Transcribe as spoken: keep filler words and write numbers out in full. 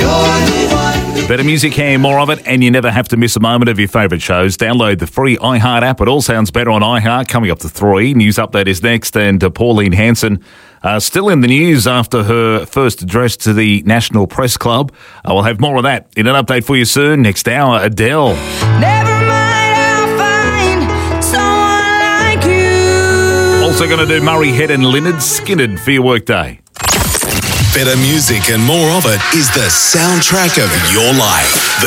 Better music here, more of it, and you never have to miss a moment of your favourite shows. Download the free iHeart app. It all sounds better on iHeart. Coming up to three. News update is next, and uh, Pauline Hanson uh, still in the news after her first address to the National Press Club. Uh, we'll have more of that in an update for you soon. Next hour, Adele. Never mind, I'll find someone like you. Also going to do Murray Head and Leonard Skinner for your workday. Better music and more of it is the soundtrack of your life.